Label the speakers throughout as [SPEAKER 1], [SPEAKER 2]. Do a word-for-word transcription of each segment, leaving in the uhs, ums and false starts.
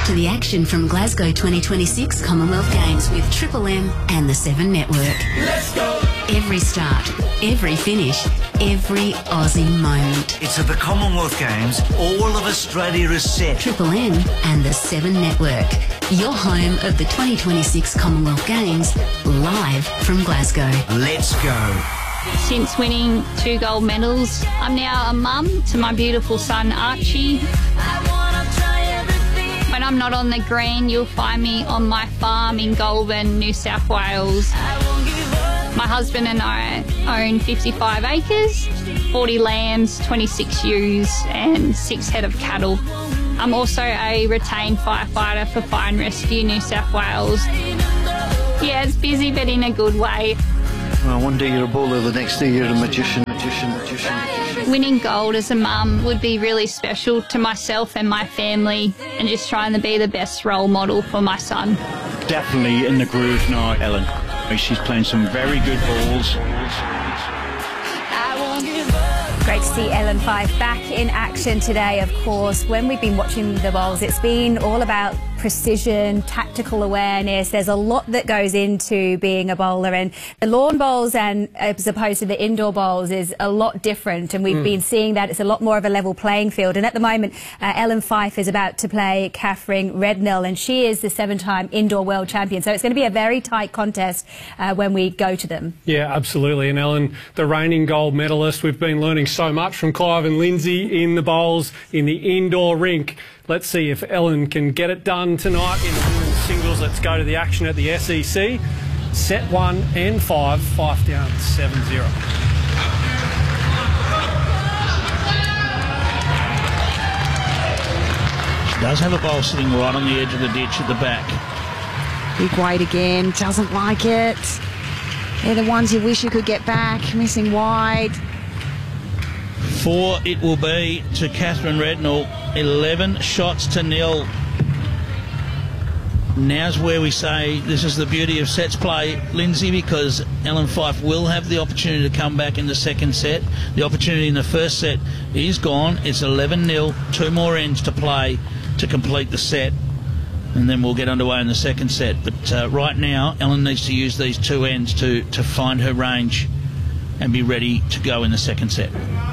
[SPEAKER 1] to the action from Glasgow twenty twenty-six Commonwealth Games with Triple M and the Seven Network.
[SPEAKER 2] Let's go!
[SPEAKER 1] Every start, every finish, every Aussie moment.
[SPEAKER 3] It's at the Commonwealth Games. All of Australia is set.
[SPEAKER 1] Triple M and the Seven Network. Your home of the twenty twenty-six Commonwealth Games, live from Glasgow.
[SPEAKER 3] Let's go.
[SPEAKER 4] Since winning two gold medals, I'm now a mum to my beautiful son Archie. When I'm not on the green, you'll find me on my farm in Goulburn, New South Wales. My husband and I own fifty-five acres, forty lambs, twenty-six ewes and six head of cattle. I'm also a retained firefighter for Fire and Rescue New South Wales. Yeah, it's busy but in a good way.
[SPEAKER 5] Well, one day you're a bowler, the next day you're a magician, magician, magician.
[SPEAKER 4] Winning gold as a mum would be really special to myself and my family, and just trying to be the best role model for my son.
[SPEAKER 6] Definitely in the groove now, Ellen. She's playing some very good balls.
[SPEAKER 7] Great to see Ellen Fyfe back in action today, of course. When we've been watching the bowls, it's been all about precision, tactical awareness. There's a lot that goes into being a bowler, and the lawn bowls, and as opposed to the indoor bowls, is a lot different, and we've mm. been seeing that it's a lot more of a level playing field. And at the moment, uh, Ellen Fyfe is about to play Catherine Redknapp, and she is the seven-time indoor world champion, so it's going to be a very tight contest uh, when we go to them.
[SPEAKER 8] Yeah, absolutely. And Ellen, the reigning gold medalist, we've been learning so much from Clive and Lindsay in the bowls in the indoor rink. Let's see if Ellen can get it done tonight in the women's singles. Let's go to the action at the S E C. Set one and five, Fyfe down seven zero.
[SPEAKER 9] She does have a bowl sitting right on the edge of the ditch at the back.
[SPEAKER 10] Big weight again, doesn't like it. They're the ones you wish you could get back, missing wide.
[SPEAKER 9] Four it will be to Catherine Redknapp, eleven shots to nil. Now's where we say this is the beauty of sets play, Lindsay, because Ellen Fyfe will have the opportunity to come back in the second set. The opportunity in the first set is gone. It's eleven nil, two more ends to play to complete the set, and then we'll get underway in the second set. But uh, right now, Ellen needs to use these two ends to, to find her range and be ready to go in the second set.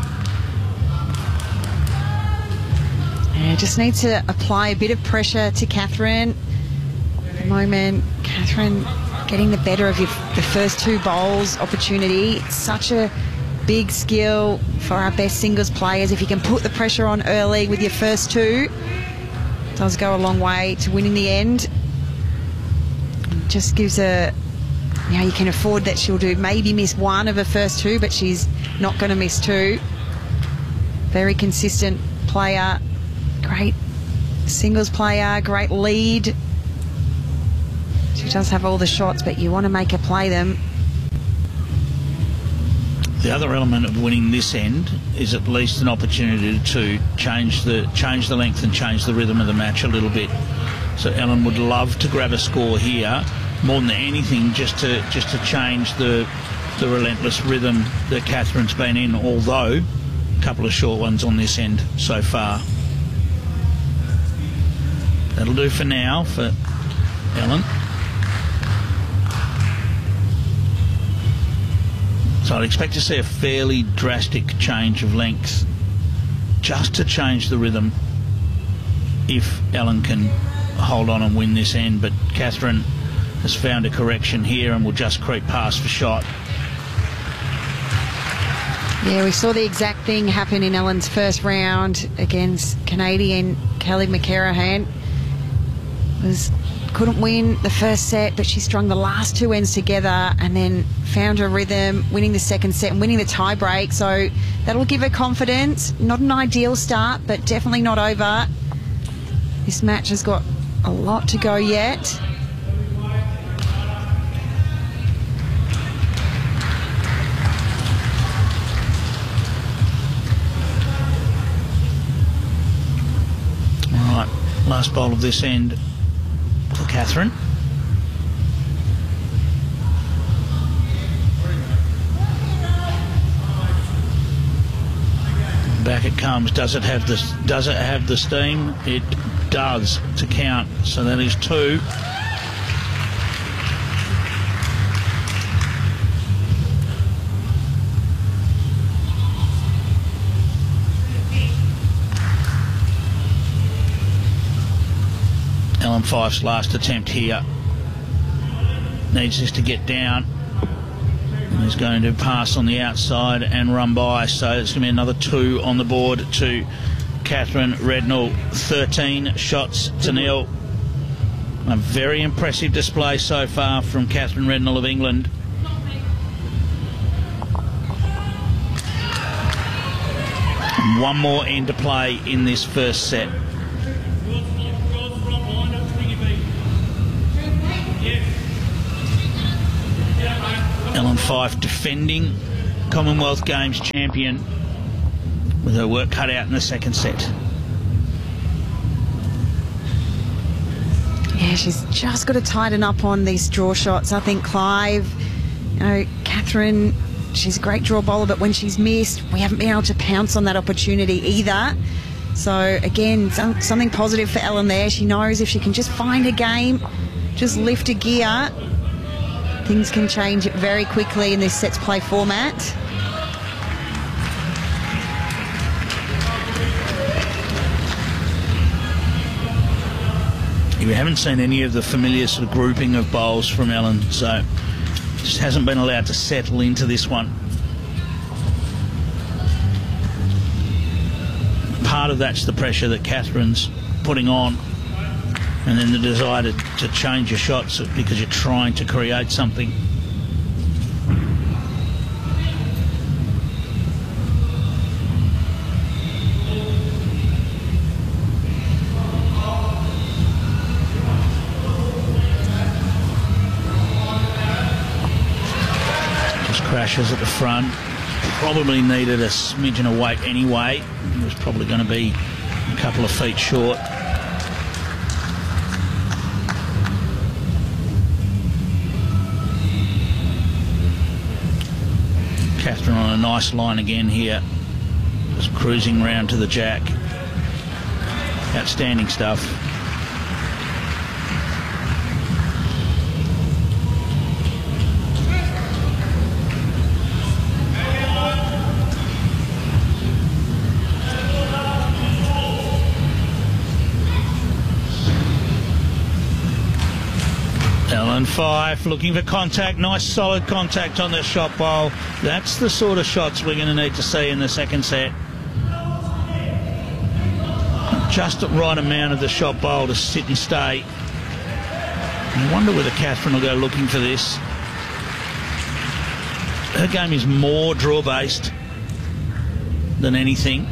[SPEAKER 10] Yeah, just needs to apply a bit of pressure to Catherine. At the moment, Catherine getting the better of your, the first two bowls opportunity. It's such a big skill for our best singles players. If you can put the pressure on early with your first two, it does go a long way to winning the end. It just gives her, you know, you can afford that she'll do maybe miss one of her first two, but she's not going to miss two. Very consistent player. Great singles player, great lead. She does have all the shots, but you want to make her play them.
[SPEAKER 9] The other element of winning this end is at least an opportunity to change the change the length and change the rhythm of the match a little bit. So Ellen would love to grab a score here, more than anything, just to just to change the the relentless rhythm that Catherine's been in. Although a couple of short ones on this end so far. That'll do for now for Ellen. So I'd expect to see a fairly drastic change of length just to change the rhythm if Ellen can hold on and win this end. But Catherine has found a correction here and will just creep past for shot.
[SPEAKER 10] Yeah, we saw the exact thing happen in Ellen's first round against Canadian Kelly McCarahan. Was couldn't win the first set, but she strung the last two ends together and then found her rhythm, winning the second set and winning the tie break. So that'll give her confidence. Not an ideal start, but definitely not over. This match has got a lot to go yet.
[SPEAKER 9] All right, last bowl of this end for Catherine. Back it comes. Does it have the Does it have the steam? It does to count. So that is two. Ellen Fyfe's last attempt here. Needs just to get down. And he's going to pass on the outside and run by. So it's going to be another two on the board to Catherine Rednall. thirteen shots to nil. A very impressive display so far from Catherine Rednall of England. And one more end to play in this first set. Ellen Fyfe, defending Commonwealth Games champion, with her work cut out in the second set.
[SPEAKER 10] Yeah, she's just got to tighten up on these draw shots. I think Clive, you know, Catherine, she's a great draw bowler, but when she's missed, we haven't been able to pounce on that opportunity either. So again, some, something positive for Ellen there. She knows if she can just find a game, just lift a gear, things can change very quickly in this sets play format.
[SPEAKER 9] We haven't seen any of the familiar sort of grouping of bowls from Ellen, so just hasn't been allowed to settle into this one. Part of that's the pressure that Catherine's putting on, and then the desire to, to change your shots because you're trying to create something. Just crashes at the front. Probably needed a smidgen of weight anyway. It was probably going to be a couple of feet short. Catherine on a nice line again here, just cruising round to the jack. Outstanding stuff. Ellen Fyfe looking for contact, nice solid contact on the shot bowl. That's the sort of shots we're going to need to see in the second set. Just the right amount of the shot bowl to sit and stay. I wonder whether Catherine will go looking for this. Her game is more draw based than anything.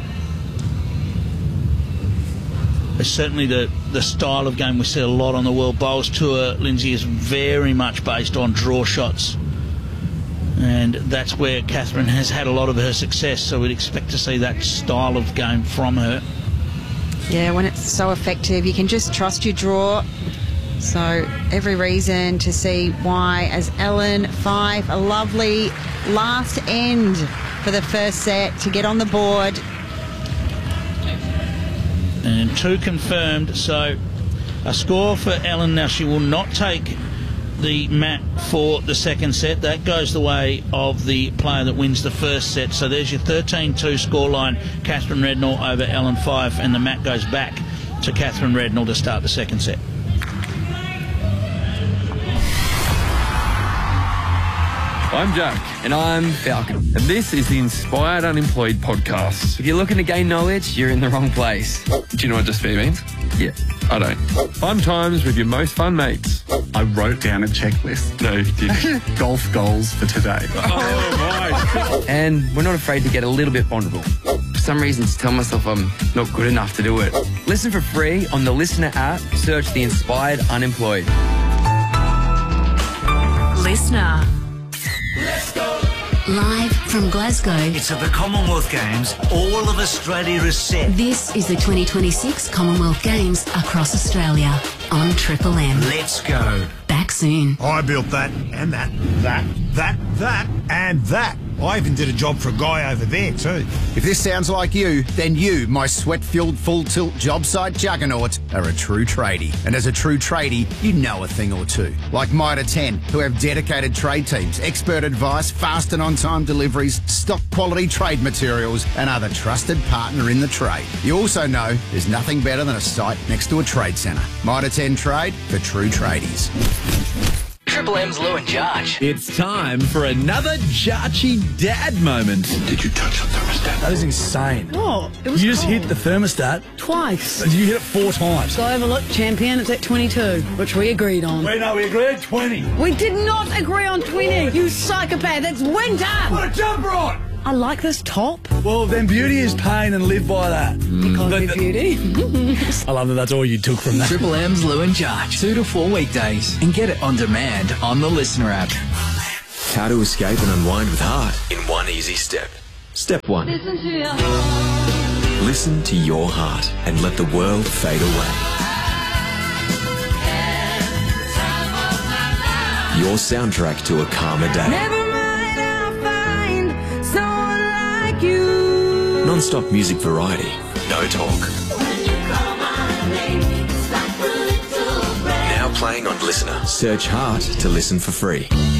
[SPEAKER 9] It's certainly the, the style of game we see a lot on the World Bowls Tour, Lindsay, is very much based on draw shots. And that's where Catherine has had a lot of her success, so we'd expect to see that style of game from her.
[SPEAKER 10] Yeah, when it's so effective, you can just trust your draw. So every reason to see why, as Ellen Fyfe, a lovely last end for the first set to get on the board.
[SPEAKER 9] And two confirmed, so a score for Ellen. Now she will not take the mat for the second set. That goes the way of the player that wins the first set. So there's your thirteen two scoreline, Catherine Rednall over Ellen Fyfe, and the mat goes back to Catherine Rednall to start the second set.
[SPEAKER 2] I'm Jack.
[SPEAKER 11] And I'm Falcon.
[SPEAKER 2] And this is the Inspired Unemployed podcast.
[SPEAKER 11] If you're looking to gain knowledge, you're in the wrong place.
[SPEAKER 2] Do you know what despair means?
[SPEAKER 11] Yeah.
[SPEAKER 2] I don't. Fun times with your most fun mates.
[SPEAKER 12] I wrote down a checklist.
[SPEAKER 2] No, you didn't.
[SPEAKER 12] Golf goals for today.
[SPEAKER 2] Oh, my.
[SPEAKER 11] And we're not afraid to get a little bit vulnerable. For some reason, to tell myself I'm not good enough to do it. Listen for free on the Listener app. Search the Inspired Unemployed.
[SPEAKER 1] Listener. Let's go. Live from Glasgow.
[SPEAKER 3] It's at the Commonwealth Games. All of Australia is set.
[SPEAKER 1] This is the twenty twenty-six Commonwealth Games across Australia on Triple M.
[SPEAKER 3] Let's go.
[SPEAKER 1] Back soon.
[SPEAKER 13] I built that, and that, that, that, that, and that. I even did a job for a guy over there too.
[SPEAKER 14] If this sounds like you, then you, my sweat-filled full-tilt job site juggernaut, are a true tradie. And as a true tradie, you know a thing or two. Like Mitre ten, who have dedicated trade teams, expert advice, fast and on-time deliveries, stock quality trade materials, and are the trusted partner in the trade. You also know there's nothing better than a site next to a trade centre. Mitre ten Trade for true tradies.
[SPEAKER 15] Triple M's Lou and Jarch.
[SPEAKER 16] It's time for another Jarchy dad moment.
[SPEAKER 17] Did you touch the thermostat?
[SPEAKER 18] That is insane.
[SPEAKER 19] Oh, it was
[SPEAKER 18] You just
[SPEAKER 19] cold.
[SPEAKER 18] hit the thermostat
[SPEAKER 19] Twice.
[SPEAKER 18] You hit it four times.
[SPEAKER 19] So overlook champion, it's at twenty-two, which we agreed on.
[SPEAKER 18] Wait, no, we agreed twenty.
[SPEAKER 19] We did not agree on twenty. You psychopath, it's winter.
[SPEAKER 18] Put a jumper on.
[SPEAKER 19] I like this top.
[SPEAKER 18] Well, then beauty is pain and live by that.
[SPEAKER 19] Because
[SPEAKER 18] But
[SPEAKER 19] of
[SPEAKER 18] the-
[SPEAKER 19] beauty.
[SPEAKER 18] I love that that's all you took from that.
[SPEAKER 15] Triple M's Lou and Jarch. Two to four weekdays. And get it on demand on the Listener app.
[SPEAKER 20] How to escape and unwind with heart in one easy step. Step one.
[SPEAKER 21] Listen to your heart.
[SPEAKER 20] Listen to your heart and let the world fade away. Your soundtrack to a calmer day.
[SPEAKER 21] Never mind, I'll find someone like you.
[SPEAKER 20] Non-stop music variety. No talk. Now playing on Listener. Search Heart to listen for free.